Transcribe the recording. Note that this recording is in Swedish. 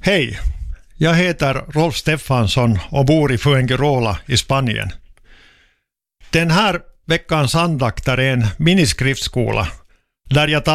Hej, jag heter Rolf Stefansson och bor i Fuengirola i Spanien. Den här veckans andakt är en miniskriftskola där jag